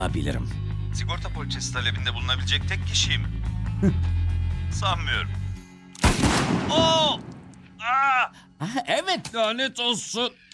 Bilirim. Sigorta poliçesi talebinde bulunabilecek tek kişiyim. Sanmıyorum. Oo! Aa! Evet, lanet olsun.